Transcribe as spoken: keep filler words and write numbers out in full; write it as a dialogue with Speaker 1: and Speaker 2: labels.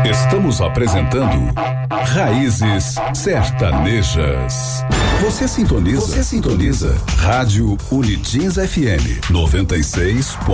Speaker 1: Estamos apresentando Raízes Sertanejas. Você sintoniza? Você sintoniza? Rádio Unitins F M noventa e seis ponto